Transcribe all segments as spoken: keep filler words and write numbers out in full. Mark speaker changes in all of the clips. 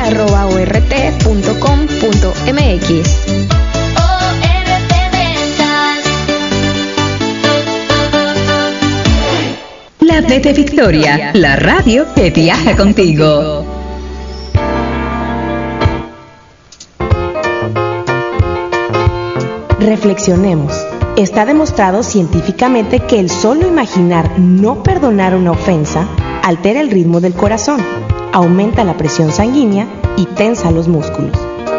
Speaker 1: arroba o r t punto com punto m x.
Speaker 2: La D de Victoria, la radio que viaja contigo.
Speaker 3: Reflexionemos. Está demostrado científicamente que el solo imaginar no perdonar una ofensa altera el ritmo del corazón, aumenta la presión sanguínea y tensa los músculos.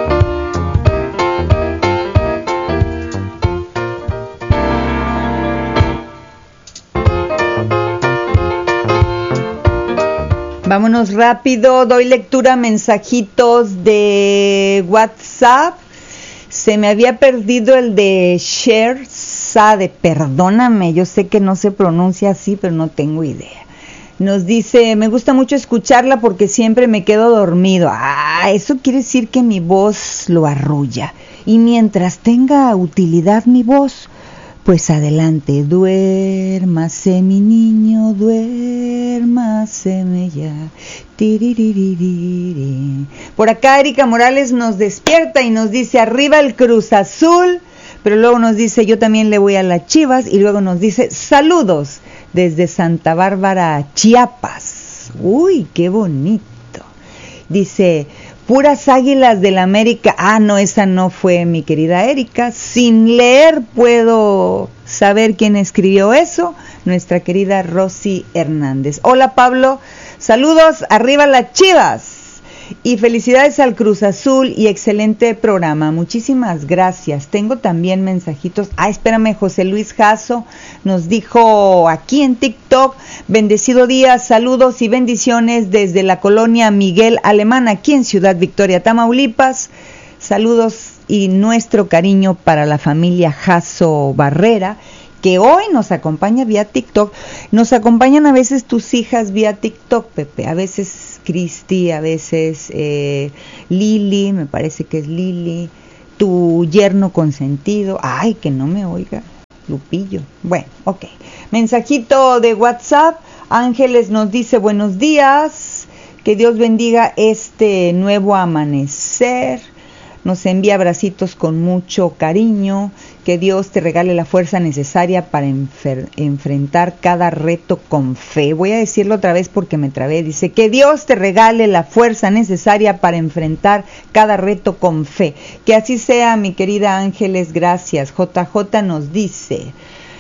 Speaker 4: Vámonos rápido, doy lectura a mensajitos de WhatsApp. Se me había perdido el de Sher Sade, perdóname, yo sé que no se pronuncia así, pero no tengo idea. Nos dice, me gusta mucho escucharla porque siempre me quedo dormido. Ah, eso quiere decir que mi voz lo arrulla. Y mientras tenga utilidad mi voz, pues adelante, duérmase mi niño, duérmaseme ya. Tiriririri. Por acá Erika Morales nos despierta y nos dice, arriba el Cruz Azul, pero luego nos dice, yo también le voy a las Chivas, y luego nos dice, saludos desde Santa Bárbara, Chiapas. Uy, qué bonito. Dice, puras águilas del América. Ah, no, esa no fue mi querida Erika. Sin leer puedo saber quién escribió eso. Nuestra querida Rosy Hernández. Hola Pablo, saludos, arriba las Chivas. Y felicidades al Cruz Azul y excelente programa. Muchísimas gracias. Tengo también mensajitos. Ah, espérame, José Luis Jasso nos dijo aquí en TikTok, bendecido día, saludos y bendiciones desde la colonia Miguel Alemán, aquí en Ciudad Victoria, Tamaulipas. Saludos y nuestro cariño para la familia Jasso Barrera, que hoy nos acompaña vía TikTok. Nos acompañan a veces tus hijas vía TikTok, Pepe, a veces Cristi, a veces eh, Lili, me parece que es Lili, tu yerno consentido. Ay, que no me oiga, Lupillo. Bueno, ok. Mensajito de WhatsApp, Ángeles nos dice buenos días, que Dios bendiga este nuevo amanecer. Nos envía abracitos con mucho cariño, que Dios te regale la fuerza necesaria para enfer- enfrentar cada reto con fe. Voy a decirlo otra vez porque me trabé. Dice, que Dios te regale la fuerza necesaria para enfrentar cada reto con fe. Que así sea, mi querida Ángeles, gracias. J J nos dice,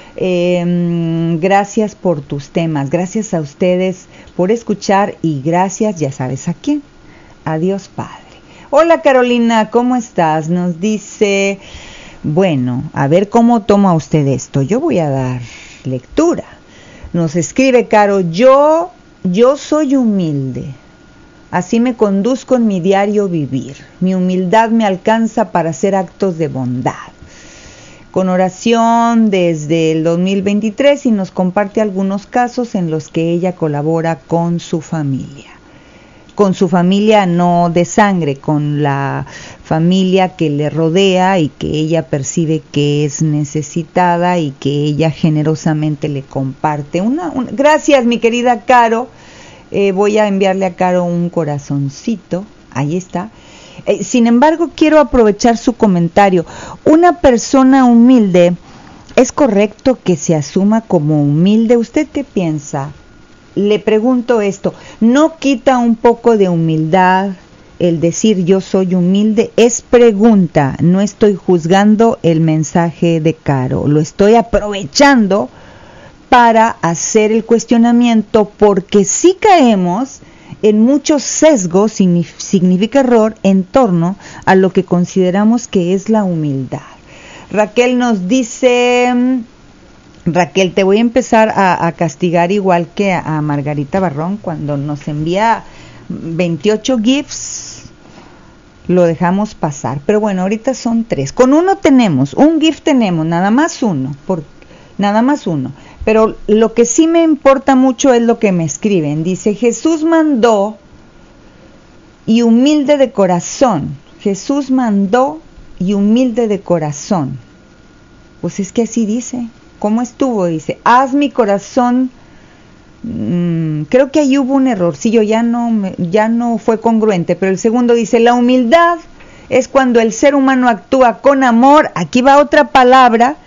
Speaker 4: eh, gracias por tus temas, gracias a ustedes por escuchar y gracias, ya sabes a quién. Adiós, Padre. Hola Carolina, ¿cómo estás? Nos dice, bueno, a ver cómo toma usted esto. Yo voy a dar lectura. Nos escribe Caro, yo, yo soy humilde. Así me conduzco en mi diario vivir. Mi humildad me alcanza para hacer actos de bondad. Con oración desde el dos mil veintitrés y nos comparte algunos casos en los que ella colabora con su familia. Con su familia no de sangre, con la familia que le rodea y que ella percibe que es necesitada y que ella generosamente le comparte. Una, una, gracias, mi querida Caro. Eh, voy a enviarle a Caro un corazoncito. Ahí está. Eh, sin embargo, quiero aprovechar su comentario. Una persona humilde, ¿es correcto que se asuma como humilde? ¿Usted qué piensa? Le pregunto esto, ¿no quita un poco de humildad el decir yo soy humilde? Es pregunta, no estoy juzgando el mensaje de Caro, lo estoy aprovechando para hacer el cuestionamiento porque si caemos en muchos sesgos, significa error, en torno a lo que consideramos que es la humildad. Raquel nos dice... Raquel, te voy a empezar a, a castigar igual que a, a Margarita Barrón cuando nos envía veintiocho GIFs, lo dejamos pasar, pero bueno, ahorita son tres. Con uno tenemos, un GIF tenemos, nada más uno, por, nada más uno, pero lo que sí me importa mucho es lo que me escriben. Dice, Jesús mandó y humilde de corazón, Jesús mandó y humilde de corazón. Pues es que así dice. ¿Cómo estuvo? Dice, haz mi corazón Mm, creo que ahí hubo un errorcillo, ya no, me, ya no fue congruente, pero el segundo dice, la humildad es cuando el ser humano actúa con amor. Aquí va otra palabra.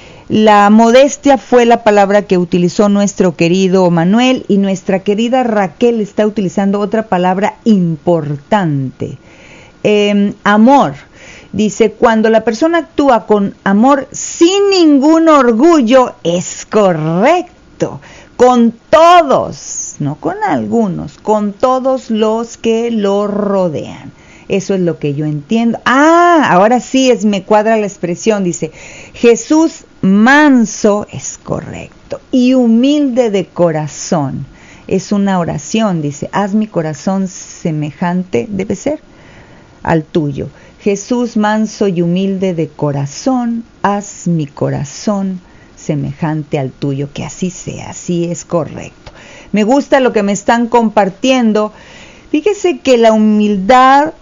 Speaker 4: La modestia fue la palabra que utilizó nuestro querido Manuel, y nuestra querida Raquel está utilizando otra palabra importante. Eh, amor. Dice, cuando la persona actúa con amor sin ningún orgullo, es correcto. Con todos, no con algunos, con todos los que lo rodean. Eso es lo que yo entiendo. Ah, ahora sí es, me cuadra la expresión. Dice, Jesús manso, es correcto, y humilde de corazón. Es una oración, dice, haz mi corazón semejante, debe ser, al tuyo. Jesús manso y humilde de corazón, haz mi corazón semejante al tuyo. Que así sea, así es correcto. Me gusta lo que me están compartiendo. Fíjese que la humildad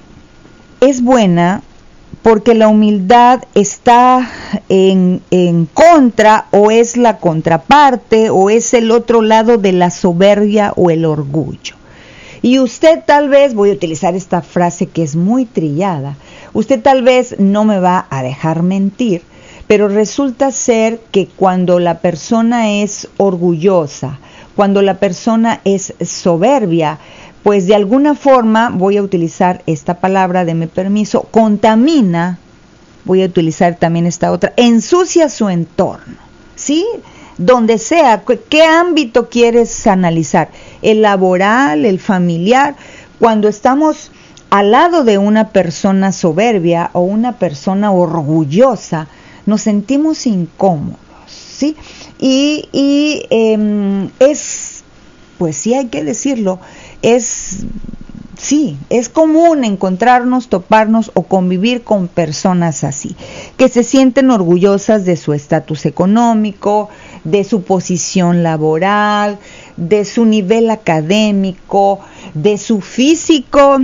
Speaker 4: es buena, porque la humildad está en, en contra, o es la contraparte, o es el otro lado de la soberbia o el orgullo. Y usted tal vez, voy a utilizar esta frase que es muy trillada, usted tal vez no me va a dejar mentir, pero resulta ser que cuando la persona es orgullosa, cuando la persona es soberbia, pues de alguna forma, voy a utilizar esta palabra, deme permiso, contamina, voy a utilizar también esta otra, ensucia su entorno, ¿sí? Donde sea, ¿qué ámbito quieres analizar? El laboral, el familiar. Cuando estamos al lado de una persona soberbia o una persona orgullosa, nos sentimos incómodos, ¿sí? Y, y eh, es, pues sí hay que decirlo, es, sí, es común encontrarnos, toparnos o convivir con personas así, que se sienten orgullosas de su estatus económico, de su posición laboral, de su nivel académico, de su físico,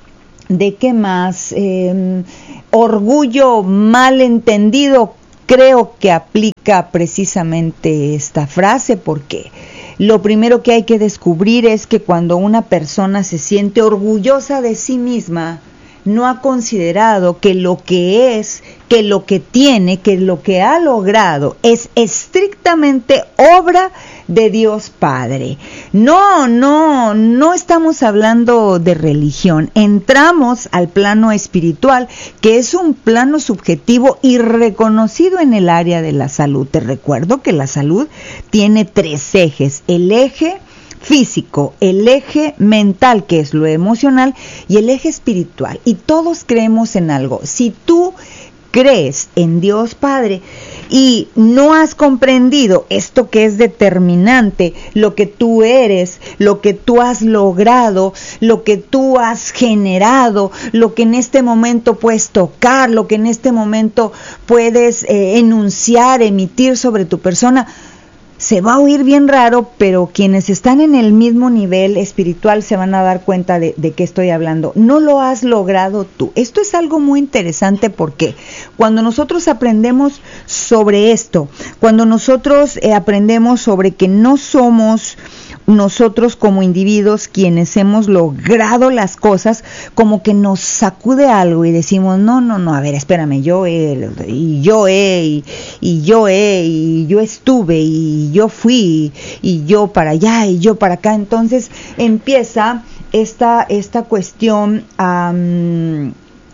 Speaker 4: de qué más, eh, orgullo mal entendido. Creo que aplica precisamente esta frase, porque lo primero que hay que descubrir es que cuando una persona se siente orgullosa de sí misma, no ha considerado que lo que es, que lo que tiene, que lo que ha logrado es estrictamente obra de Dios Padre. No, no, no estamos hablando de religión. Entramos al plano espiritual, que es un plano subjetivo y reconocido en el área de la salud. Te recuerdo que la salud tiene tres ejes: el eje físico, el eje mental, que es lo emocional, y el eje espiritual. Y todos creemos en algo. Si tú crees en Dios Padre y no has comprendido esto que es determinante, lo que tú eres, lo que tú has logrado, lo que tú has generado, lo que en este momento puedes tocar, lo que en este momento puedes eh, enunciar, emitir sobre tu persona, se va a oír bien raro, pero quienes están en el mismo nivel espiritual se van a dar cuenta de, de qué estoy hablando. No lo has logrado tú. Esto es algo muy interesante, porque cuando nosotros aprendemos sobre esto, cuando nosotros eh, aprendemos sobre que no somos nosotros como individuos quienes hemos logrado las cosas, como que nos sacude algo y decimos, no, no, no, a ver, espérame, yo he, y yo he, y, y yo he, y yo estuve, y yo fui, y yo para allá, y yo para acá. Entonces empieza esta, esta cuestión a, um,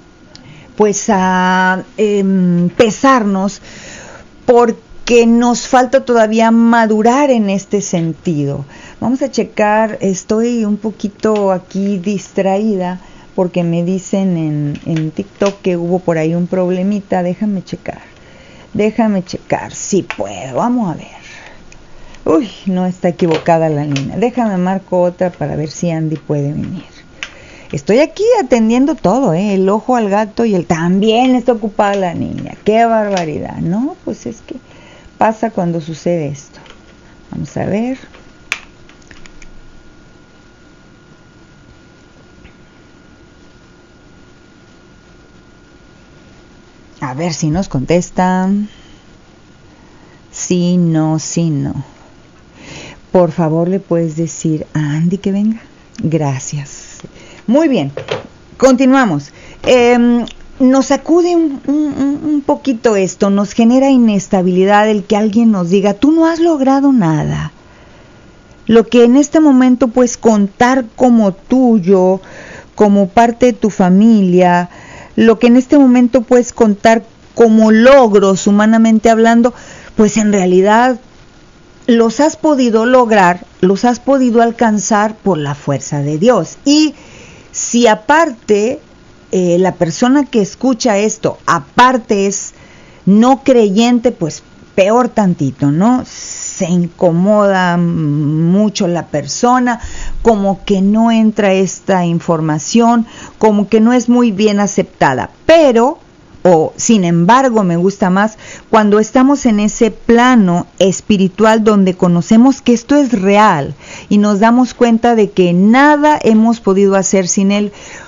Speaker 4: pues a um, pesarnos, porque que nos falta todavía madurar en este sentido. Vamos a checar, estoy un poquito aquí distraída porque me dicen en, en TikTok que hubo por ahí un problemita. Déjame checar, déjame checar, si puedo, vamos a ver. Uy, no, está equivocada la línea. Déjame marco otra para ver si Andy puede venir. Estoy aquí atendiendo todo, ¿eh? El ojo al gato y el también está ocupada la niña. ¡Qué barbaridad! No, pues es que pasa cuando sucede esto. Vamos a ver. A ver si nos contestan. Sí, no, sí, no. por favor le puedes decir a Andy que venga. Gracias. Muy bien, continuamos. Eh, nos sacude un, un, un poquito esto, nos genera inestabilidad el que alguien nos diga, tú no has logrado nada. Lo que en este momento puedes contar como tuyo, como parte de tu familia, lo que en este momento puedes contar como logros humanamente hablando, pues en realidad los has podido lograr, los has podido alcanzar por la fuerza de Dios. Y si aparte eh, la persona que escucha esto, aparte es no creyente, pues peor tantito, ¿no? Se incomoda mucho la persona, como que no entra esta información, como que no es muy bien aceptada. Pero, o sin embargo, me gusta más cuando estamos en ese plano espiritual donde conocemos que esto es real y nos damos cuenta de que nada hemos podido hacer sin él.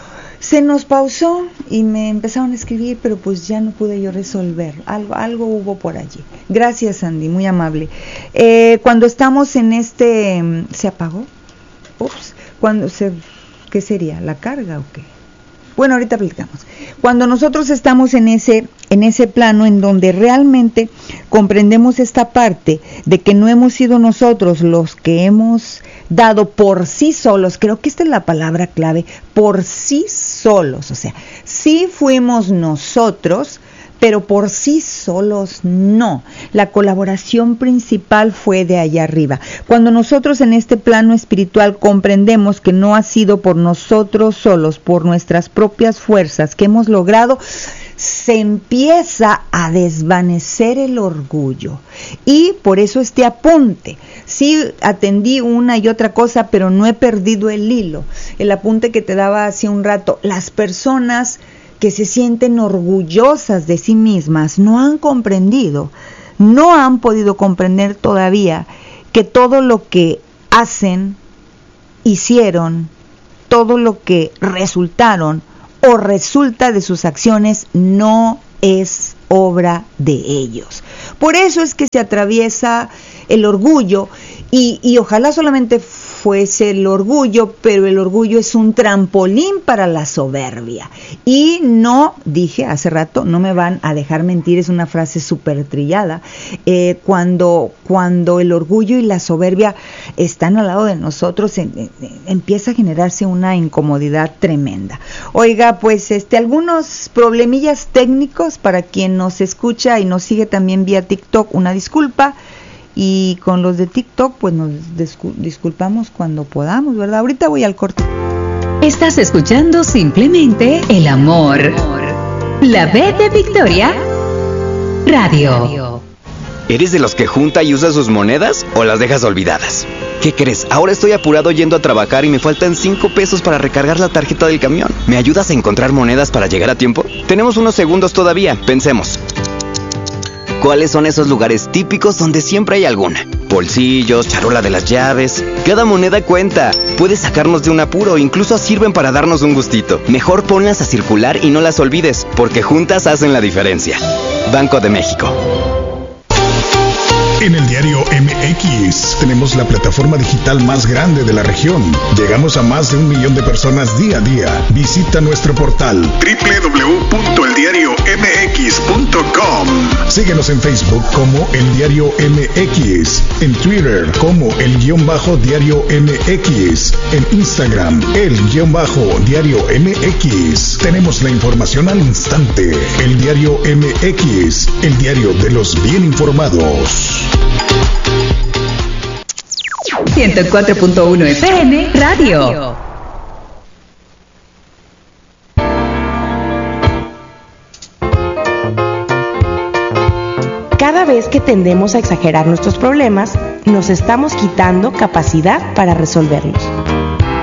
Speaker 4: Se nos pausó y me empezaron a escribir, pero pues ya no pude yo resolver. Algo, algo hubo por allí. Gracias, Andy, muy amable. Eh, cuando estamos en este... ¿Se apagó? Ups. Cuando se... ¿Qué sería? ¿La carga o qué? Bueno, ahorita platicamos. Cuando nosotros estamos en ese, en ese plano en donde realmente comprendemos esta parte de que no hemos sido nosotros los que hemos dado por sí solos, creo que esta es la palabra clave, por sí solos, o sea, sí fuimos nosotros, pero por sí solos no. La colaboración principal fue de allá arriba. Cuando nosotros en este plano espiritual comprendemos que no ha sido por nosotros solos, por nuestras propias fuerzas que hemos logrado, se empieza a desvanecer el orgullo. Y por eso este apunte. Sí atendí una y otra cosa, pero no he perdido el hilo. El apunte que te daba hace un rato. Las personas que se sienten orgullosas de sí mismas no han comprendido, no han podido comprender todavía que todo lo que hacen, hicieron, todo lo que resultaron o resulta de sus acciones no es obra de ellos. Por eso es que se atraviesa el orgullo y, y ojalá solamente fuese el orgullo, pero el orgullo es un trampolín para la soberbia. Y no, dije hace rato, no me van a dejar mentir, es una frase súper trillada, eh, cuando, cuando el orgullo y la soberbia están al lado de nosotros, en, en, empieza a generarse una incomodidad tremenda. Oiga, pues este algunos problemillas técnicos para quien nos escucha y nos sigue también vía TikTok, una disculpa. Y con los de TikTok, pues nos disculpamos cuando podamos, ¿verdad? Ahorita voy al corte.
Speaker 2: Estás escuchando simplemente El Amor. La B de Victoria Radio.
Speaker 5: ¿Eres de los que junta y usa sus monedas o las dejas olvidadas? ¿Qué crees? Ahora estoy apurado yendo a trabajar y me faltan cinco pesos para recargar la tarjeta del camión. ¿Me ayudas a encontrar monedas para llegar a tiempo? Tenemos unos segundos todavía, pensemos. ¿Cuáles son esos lugares típicos donde siempre hay alguna? Bolsillos, charola de las llaves. Cada moneda cuenta. Puede sacarnos de un apuro, incluso sirven para darnos un gustito. Mejor ponlas a circular y no las olvides, porque juntas hacen la diferencia. Banco de México.
Speaker 6: En el diario M X tenemos la plataforma digital más grande de la región. Llegamos a más de un millón de personas día a día. Visita nuestro portal doble u doble u doble u punto el diario m x punto com. Síguenos en Facebook como El Diario M X, en Twitter como El Guión Bajo Diario M X, en Instagram El Guión Bajo Diario M X. Tenemos la información al instante. El Diario M X, el diario de los bien informados.
Speaker 2: ciento cuatro punto uno F M Radio.
Speaker 3: Cada vez que tendemos a exagerar nuestros problemas, nos estamos quitando capacidad para resolverlos.